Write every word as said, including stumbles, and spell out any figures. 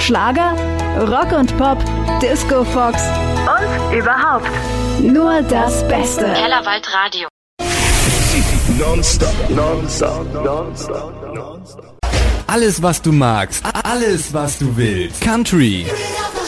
Schlager, Rock und Pop, Disco Fox und überhaupt nur das Beste. Kellerwald Radio. Nonstop, nonstop, nonstop, nonstop. Alles, was du magst. Alles, was du willst. Country.